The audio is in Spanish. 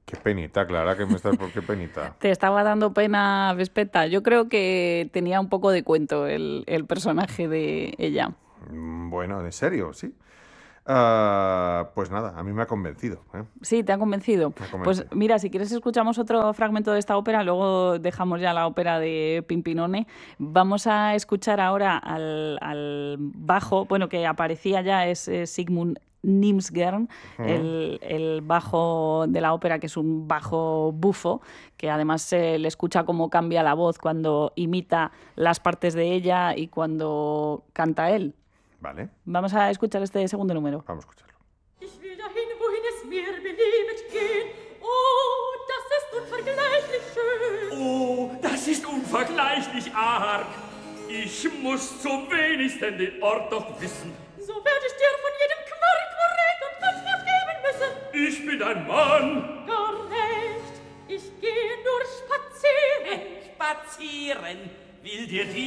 Qué penita, Clara, que me estás por qué penita. Te estaba dando pena, Vespeta. Yo creo que tenía un poco de cuento el personaje de ella. Bueno, en serio, sí. Pues nada, a mí me ha convencido, ¿eh? Sí, te ha convencido. Me ha Pues convencido. mira, si quieres escuchamos otro fragmento de esta ópera, luego dejamos ya la ópera de Pimpinone. Vamos a escuchar ahora al bajo, bueno, que aparecía ya, es Sigmund Nimsgern, Ujú. el bajo de la ópera, que es un bajo bufo, que además se le escucha cómo cambia la voz cuando imita las partes de ella y cuando canta él. Vale, Vamos a escuchar este segundo número. vamos a escucharlo. Ich will dahin, wohin es mir beliebt gehen. Oh, das ist unvergleichlich schön. Oh, das ist unvergleichlich arg. Ich muss zum wenigsten den Ort doch wissen. So werd ich dir von jedem Quark, Rät und Antwort geben müssen. Ich bin ein Mann. Gar recht, ich gehe nur spazieren. Spazieren will dir die